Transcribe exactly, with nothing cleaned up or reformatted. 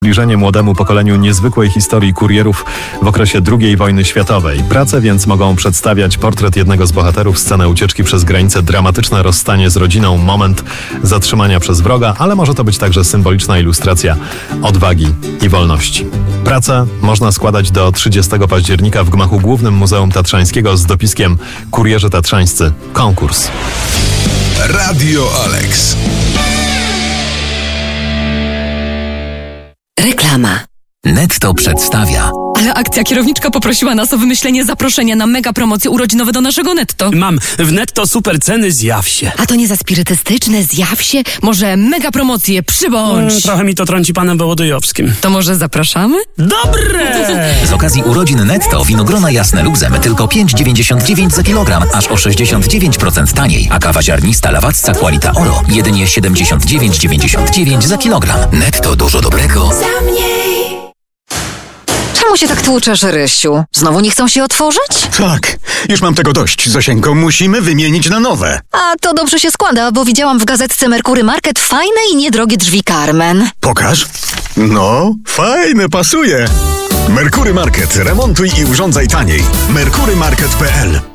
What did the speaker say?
Przybliżenie młodemu pokoleniu niezwykłej historii kurierów w okresie drugiej wojny światowej. Prace więc mogą przedstawiać portret jednego z bohaterów, scenę ucieczki przez granicę, dramatyczne rozstanie z rodziną, moment zatrzymania przez wroga, ale może to być także symboliczna ilustracja odwagi i wolności. Pracę można składać do trzydziestego października w gmachu Głównym Muzeum Tatrzańskiego z dopiskiem Kurierzy Tatrzańscy. Konkurs. Radio Alex. Reklama. Netto przedstawia. Ale akcja kierowniczka poprosiła nas o wymyślenie zaproszenia na mega promocje urodzinowe do naszego Netto. Mam w Netto super ceny, zjaw się. A to nie za spirytystyczne, zjaw się? Może mega promocje, przybądź. Hmm, trochę mi to trąci panem Wołodyjowskim. To może zapraszamy? Dobre! Z okazji urodzin Netto winogrona jasne luzem tylko pięć dziewięćdziesiąt dziewięć za kilogram, aż o sześćdziesiąt dziewięć procent taniej, a kawa ziarnista Lawazza Qualita Oro jedynie siedemdziesiąt dziewięć dziewięćdziesiąt dziewięć za kilogram. Netto, dużo dobrego za mniej. Czemu się tak tłuczesz, Rysiu? Znowu nie chcą się otworzyć? Tak, już mam tego dość, Zosieńko. Musimy wymienić na nowe. A to dobrze się składa, bo widziałam w gazetce Merkury Market fajne i niedrogie drzwi Carmen. Pokaż. No, fajne, pasuje. Merkury Market. Remontuj i urządzaj taniej. merkury market kropka p l